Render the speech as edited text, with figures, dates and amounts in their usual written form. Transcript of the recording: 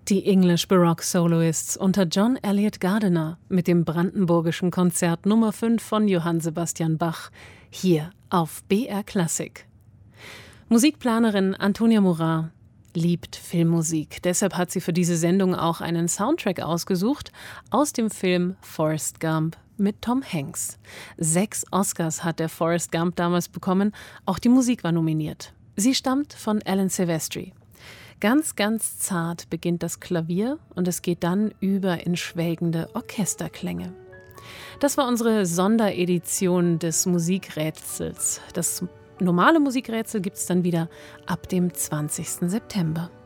Die English Baroque Soloists unter John Eliot Gardiner mit dem Brandenburgischen Konzert Nummer 5 von Johann Sebastian Bach, hier auf BR Klassik. Musikplanerin Antonia Morin liebt Filmmusik. Deshalb hat sie für diese Sendung auch einen Soundtrack ausgesucht aus dem Film Forrest Gump mit Tom Hanks. 6 Oscars hat der Forrest Gump damals bekommen, auch die Musik war nominiert. Sie stammt von Alan Silvestri. Ganz, ganz zart beginnt das Klavier und es geht dann über in schwelgende Orchesterklänge. Das war unsere Sonderedition des Musikrätsels. Das normale Musikrätsel gibt es dann wieder ab dem 20. September.